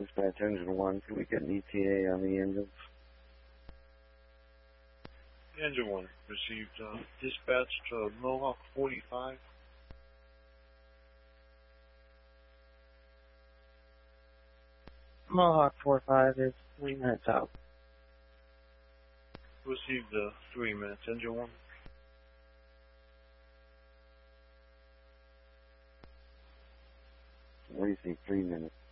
Dispatch engine 1, can we get an ETA on the engines? Engine 1 received dispatch to Mohawk 45. Mohawk 45 is 3 minutes out. Received 3 minutes. Engine 1. What do you see, 3 minutes?